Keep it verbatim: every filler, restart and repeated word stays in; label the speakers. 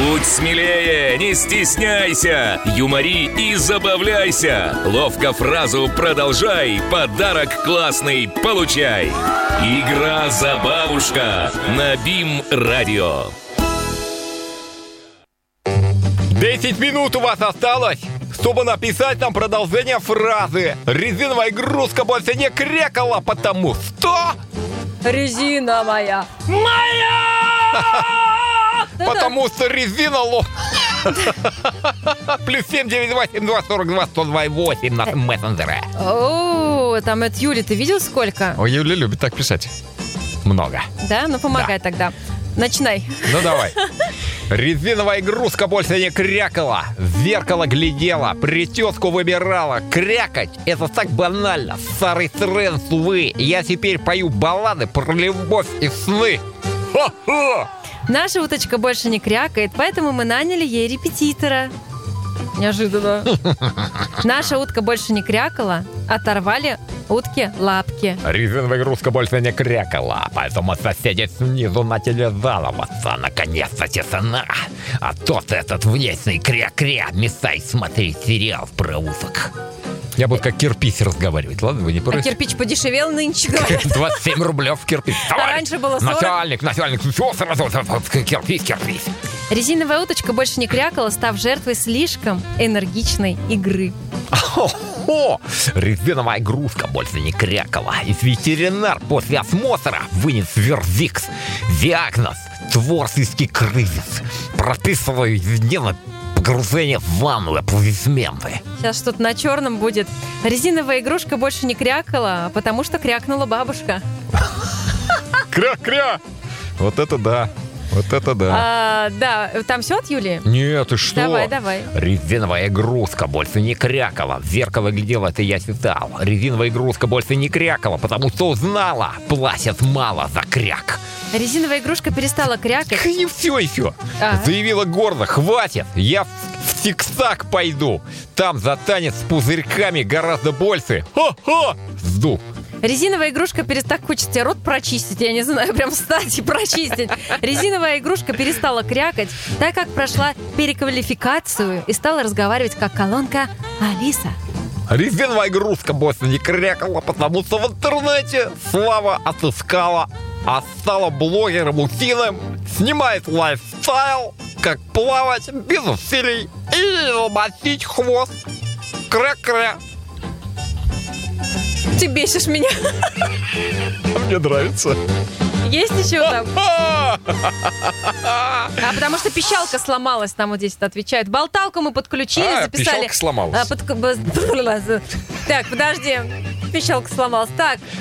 Speaker 1: Будь смелее, не стесняйся, юмори и забавляйся. Ловко фразу продолжай, подарок классный получай. Игра «Забавушка» на БИМ-радио.
Speaker 2: Десять минут у вас осталось, чтобы написать нам продолжение фразы. Резиновая игрушка больше не крякала, потому что...
Speaker 3: Резина моя.
Speaker 2: Моя! Потому что резина лох. Плюс семь девять восемь два сорок два сто два восемь на мессенджере.
Speaker 3: О, там от Юли, ты видел сколько?
Speaker 2: Ой, Юля любит так писать. Много.
Speaker 3: Да? Ну помогай
Speaker 2: Да.
Speaker 3: тогда. Начинай.
Speaker 2: Ну давай. Резиновая игрушка больше не крякала, в зеркало глядела, прическу выбирала. Крякать — это так банально. Старый тренд, увы. Я теперь пою баллады про любовь и сны. Ха-ха!
Speaker 3: Наша уточка больше не крякает, поэтому мы наняли ей репетитора. Неожиданно. Наша утка больше не крякала, оторвали утке лапки.
Speaker 2: Резиновая игрушка больше не крякала, поэтому соседи снизу начали жаловаться. Наконец-то тишина. А тот этот внешний кря-кря мешай смотреть сериал про уток. Я буду как кирпич разговаривать, ладно? Вы не
Speaker 3: А
Speaker 2: против?
Speaker 3: кирпич подешевел нынче, говорят.
Speaker 2: двадцать семь рублев кирпич. Давай.
Speaker 3: раньше было сорок.
Speaker 2: Начальник, начальник, все сразу, кирпич, кирпич.
Speaker 3: Резиновая уточка больше не крякала, став жертвой слишком энергичной игры.
Speaker 2: О, резиновая игрушка больше не крякала. И ветеринар после осмотра вынес вердикт. Диагноз – творческий кризис. Прописываю ежедневно погружение в ванну, аплодисменты.
Speaker 3: Сейчас что-то на черном будет. Резиновая игрушка больше не крякала, потому что крякнула бабушка.
Speaker 2: Кря-кря! Вот это да. Вот это да.
Speaker 3: А, да, там все от Юли?
Speaker 2: Нет, ты что?
Speaker 3: Давай, давай.
Speaker 2: Резиновая игрушка больше не крякала. В зеркало глядела, это я читал. Резиновая игрушка больше не крякала, потому что узнала, платят мало за кряк.
Speaker 3: Резиновая игрушка перестала крякать.
Speaker 2: И все еще.
Speaker 3: Ага.
Speaker 2: Заявила гордо, хватит, я в, в тик-так пойду. Там за танец с пузырьками гораздо больше. Ха-ха! Сду.
Speaker 3: Резиновая игрушка перестала... Так хочется тебе рот прочистить, я не знаю, прям встать и прочистить. Резиновая игрушка перестала крякать, так как прошла переквалификацию и стала разговаривать как колонка Алиса.
Speaker 2: Резиновая игрушка больше не крякала, потому что в интернете Слава отыскала, а стала блогером утиным, снимает лайфстайл, как плавать без усилий и ломать хвост. Кря-кря.
Speaker 3: Ты бесишь меня.
Speaker 2: Мне нравится.
Speaker 3: Есть еще там? А потому что пищалка сломалась, там вот здесь это отвечают. Болталку мы подключили,
Speaker 2: А,
Speaker 3: записали.
Speaker 2: пищалка сломалась.
Speaker 3: А, под- б- Так, подожди. Пищалка сломалась. Так,